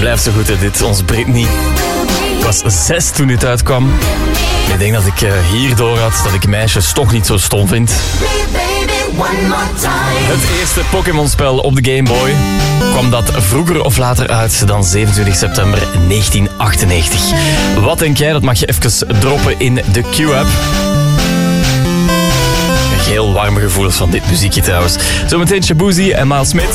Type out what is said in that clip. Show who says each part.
Speaker 1: blijft zo goed, hè, dit. Ons Britney. Ik was 6 toen dit uitkwam. Ik denk dat ik hierdoor had dat ik meisjes toch niet zo stom vind. Het eerste Pokémon-spel op de Game Boy kwam dat vroeger of later uit dan 27 september 1998. Wat denk jij? Dat mag je even droppen in de Q-app. Heel warme gevoelens van dit muziekje trouwens. Zometeen Shabuzi en Miles Smith.